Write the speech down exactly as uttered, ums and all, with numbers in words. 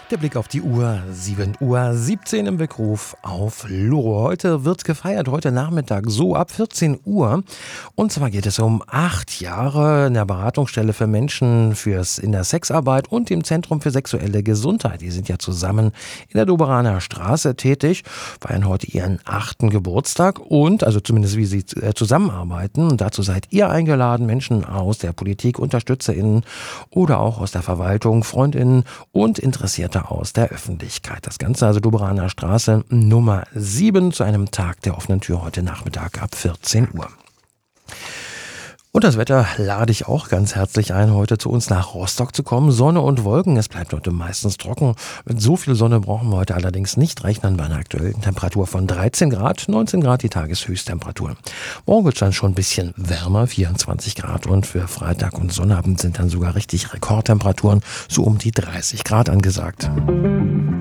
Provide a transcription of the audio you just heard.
Der Blick auf die Uhr, sieben Uhr siebzehn im Weckruf auf Loro. Heute wird gefeiert, heute Nachmittag, so ab vierzehn Uhr. Und zwar geht es um acht Jahre in der Beratungsstelle für Menschen fürs in der Sexarbeit und dem Zentrum für sexuelle Gesundheit. Die sind ja zusammen in der Doberaner Straße tätig, feiern heute ihren achten Geburtstag und, also zumindest wie sie zusammenarbeiten. Und dazu seid ihr eingeladen, Menschen aus der Politik, UnterstützerInnen oder auch aus der Verwaltung, FreundInnen und Interessierte aus der Öffentlichkeit. Das Ganze also Doberaner Straße Nummer sieben zu einem Tag der offenen Tür heute Nachmittag ab vierzehn Uhr. Und das Wetter lade ich auch ganz herzlich ein, heute zu uns nach Rostock zu kommen. Sonne und Wolken, es bleibt heute meistens trocken. Mit so viel Sonne brauchen wir heute allerdings nicht rechnen bei einer aktuellen Temperatur von dreizehn Grad, neunzehn Grad die Tageshöchsttemperatur. Morgen wird es dann schon ein bisschen wärmer, vierundzwanzig Grad und für Freitag und Sonnabend sind dann sogar richtig Rekordtemperaturen, so um die dreißig Grad angesagt.